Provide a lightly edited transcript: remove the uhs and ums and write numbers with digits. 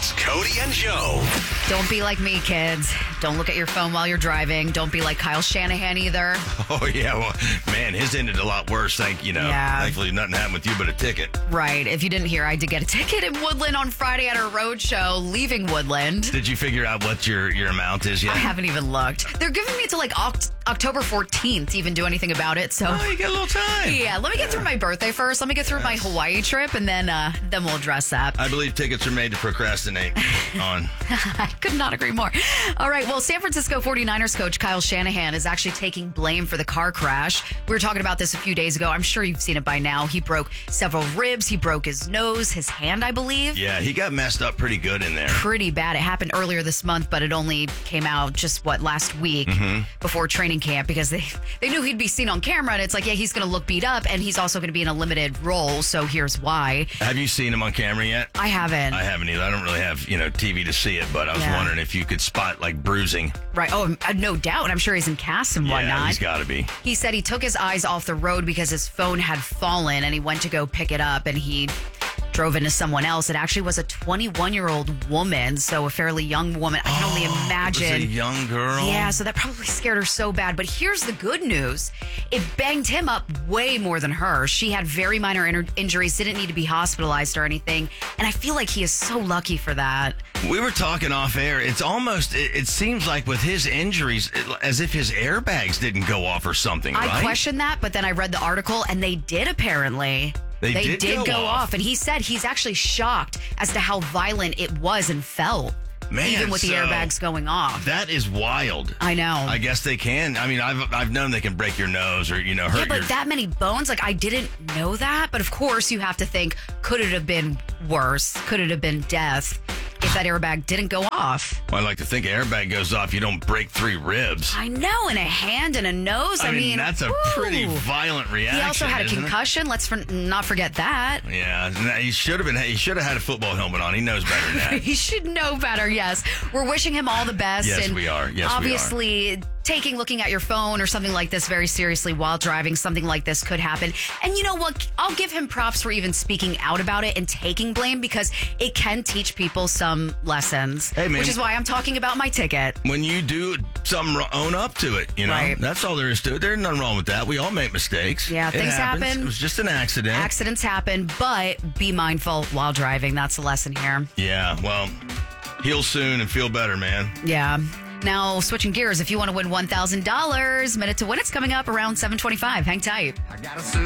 It's Cody and Joe. Don't be like me, kids. Don't look at your phone while you're driving. Don't be like Kyle Shanahan either. Oh, yeah. Well, man, his ended a lot worse. Thankfully, nothing happened with you but a ticket. Right. If you didn't hear, I did get a ticket in Woodland on Friday at our road show, leaving Woodland. Did you figure out what your amount is yet? I haven't even looked. They're giving me to like October 14th to even do anything about it. So you got a little time. Yeah, let me get through my birthday first. Let me get through my Hawaii trip, and then we'll address that. I believe tickets are made to procrastinate on. I could not agree more. All right, well, San Francisco 49ers coach Kyle Shanahan is actually taking blame for the car crash. We were talking about this a few days ago. I'm sure you've seen it by now. He broke several ribs. He broke his nose, his hand, I believe. Yeah, he got messed up pretty good in there. Pretty bad. It happened earlier this month, but it only came out just, last week before training camp, because they knew he'd be seen on camera, and it's like, yeah, he's going to look beat up, and he's also going to be in a limited role, so here's why. Have you seen him on camera yet? I haven't. I haven't either. I don't really have, TV to see it, but I was wondering if you could spot, bruising. Right. Oh, no doubt. I'm sure he's in casts and whatnot. Yeah, he's got to be. He said he took his eyes off the road because his phone had fallen, and he went to go pick it up, and he drove into someone else. It actually was a 21-year-old woman, so a fairly young woman. I can only imagine. It was a young girl? Yeah, so that probably scared her so bad. But here's the good news. It banged him up way more than her. She had very minor injuries, didn't need to be hospitalized or anything. And I feel like he is so lucky for that. We were talking off air. It's almost, it seems like with his injuries, as if his airbags didn't go off or something, right? I questioned that, but then I read the article, and they did apparently. They did go off. And he said he's actually shocked as to how violent it was and felt. Man, even with the airbags going off. That is wild. I know. I guess they can. I mean, I've known they can break your nose or, hurt Yeah, but that many bones, I didn't know that. But of course, you have to think, could it have been worse? Could it have been death if that airbag didn't go off? Well, I like to think an airbag goes off, you don't break 3 ribs. I know, and a hand and a nose. I mean, that's a pretty violent reaction. He also had a concussion. Let's not forget that. Yeah, he should have had a football helmet on. He knows better than that. He should know better. Yes, we're wishing him all the best. Yes, we are. Yes, obviously, looking at your phone or something like this very seriously while driving, something like this could happen. And you know what? I'll give him props for even speaking out about it and taking blame, because it can teach people some lessons. Hey, man. Which is why I'm talking about my ticket. When you do something, own up to it. Right. That's all there is to it. There's nothing wrong with that. We all make mistakes. Yeah, things happen. It was just an accident. Accidents happen, but be mindful while driving. That's the lesson here. Yeah, well, heal soon and feel better, man. Yeah. Now, switching gears, if you want to win $1,000, Minute to Win, it's coming up around 7:25. Hang tight.